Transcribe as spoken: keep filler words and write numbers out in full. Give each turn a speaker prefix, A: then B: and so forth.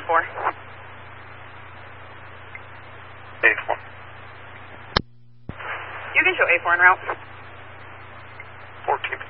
A: four.
B: A four.
A: You can show A four en route.
B: fourteen.